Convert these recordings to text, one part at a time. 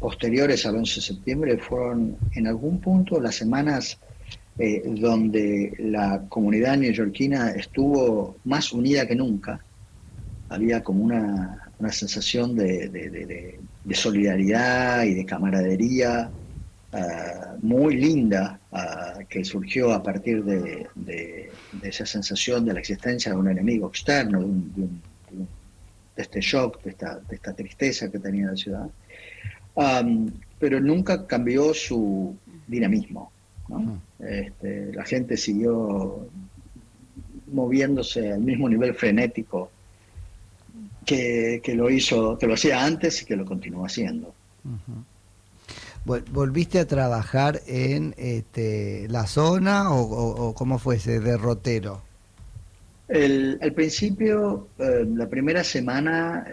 posteriores al 11 de septiembre fueron en algún punto las semanas donde la comunidad neoyorquina estuvo más unida que nunca. Había como una sensación de solidaridad y de camaradería muy linda que surgió a partir de esa sensación de la existencia de un enemigo externo, de este shock, de esta tristeza que tenía la ciudad. Pero nunca cambió su dinamismo, ¿no? La gente siguió moviéndose al mismo nivel frenético que lo hacía antes y que lo continúa haciendo. ¿Volviste a trabajar en la zona o cómo fue ese derrotero? Al principio, la primera semana,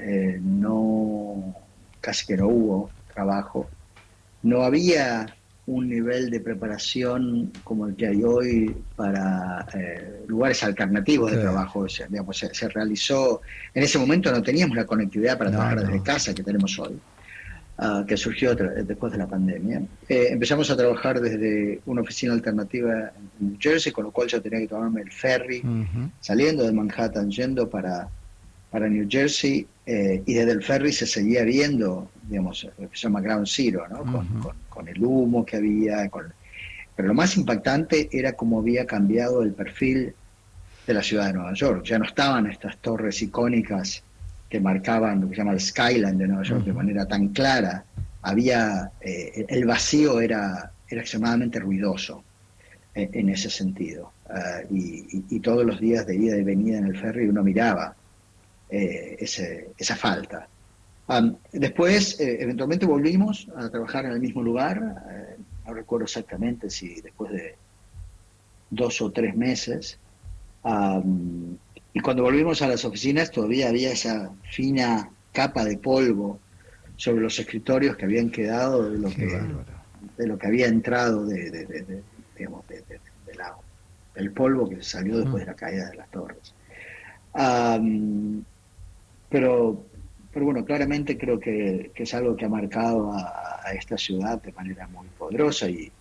casi que no hubo trabajo. No había un nivel de preparación como el que hay hoy para lugares alternativos de trabajo. O sea, digamos, se realizó, en ese momento no teníamos la conectividad para trabajar desde casa que tenemos hoy, que surgió después de la pandemia. Empezamos a trabajar desde una oficina alternativa en New Jersey, con lo cual yo tenía que tomarme el ferry, saliendo de Manhattan, yendo para New Jersey, y desde el ferry se seguía viendo, digamos, lo que se llama Ground Zero, ¿no? Con el humo que había. Pero lo más impactante era cómo había cambiado el perfil de la ciudad de Nueva York. Ya no estaban estas torres icónicas que marcaban lo que se llama el skyline de Nueva York de manera tan clara. El vacío era extremadamente ruidoso en ese sentido. Y todos los días de ida y venida en el ferry uno miraba esa falta. Después, eventualmente volvimos a trabajar en el mismo lugar. No recuerdo exactamente si después de 2 o 3 meses. Y cuando volvimos a las oficinas todavía había esa fina capa de polvo sobre los escritorios que habían quedado de lo que había entrado del polvo que salió después de la caída de las torres. Pero bueno, claramente creo que es algo que ha marcado a esta ciudad de manera muy poderosa y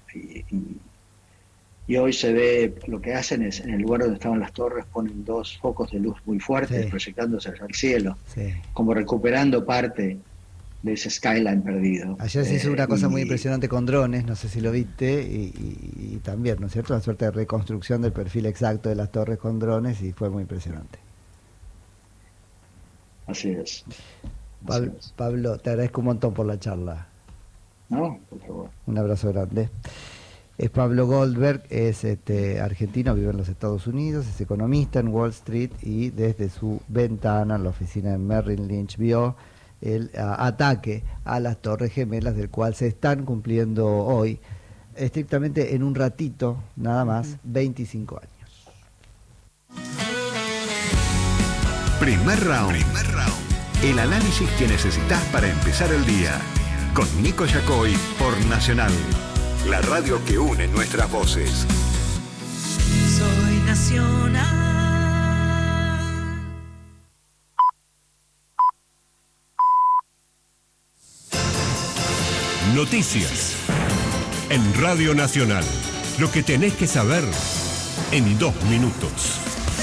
hoy se ve, lo que hacen es, en el lugar donde estaban las torres, ponen 2 focos de luz muy fuertes proyectándose hacia el cielo, como recuperando parte de ese skyline perdido. Ayer se hizo una cosa muy impresionante con drones, no sé si lo viste, y también, ¿no es cierto?, una suerte de reconstrucción del perfil exacto de las torres con drones, y fue muy impresionante. Así es. Pablo, te agradezco un montón por la charla. No, por favor. Un abrazo grande. Es Pablo Goldberg, es argentino, vive en los Estados Unidos, es economista en Wall Street y desde su ventana en la oficina de Merrill Lynch vio el ataque a las Torres Gemelas, del cual se están cumpliendo hoy, estrictamente en un ratito, nada más, 25 años. Primer round. El análisis que necesitas para empezar el día. Con Nico Yacoy por Nacional. La radio que une nuestras voces. Soy Nacional. Noticias. En Radio Nacional. Lo que tenés que saber en 2 minutos.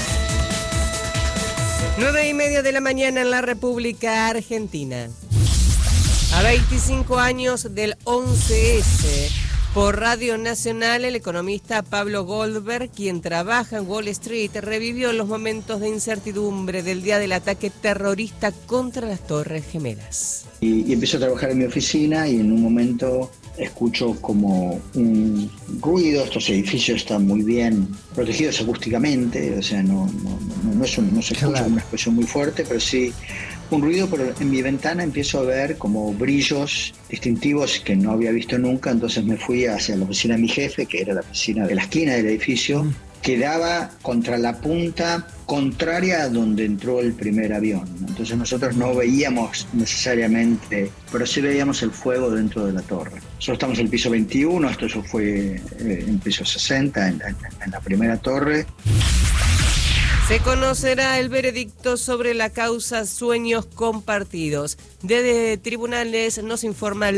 9:30 de la mañana en la República Argentina. A 25 años del 11S, por Radio Nacional, el economista Pablo Goldberg, quien trabaja en Wall Street, revivió los momentos de incertidumbre del día del ataque terrorista contra las Torres Gemelas. Y empiezo a trabajar en mi oficina y en un momento escucho como un ruido. Estos edificios están muy bien protegidos acústicamente, o sea, no se escucha una expresión muy fuerte, pero sí un ruido. Pero en mi ventana empiezo a ver como brillos distintivos que no había visto nunca. Entonces me fui hacia la oficina de mi jefe, que era la oficina de la esquina del edificio, que daba contra la punta contraria a donde entró el primer avión. Entonces nosotros no veíamos necesariamente, pero sí veíamos el fuego dentro de la torre. Nosotros estamos en el piso 21, esto fue en el piso 60, en la primera torre. Se conocerá el veredicto sobre la causa Sueños Compartidos. Desde tribunales nos informa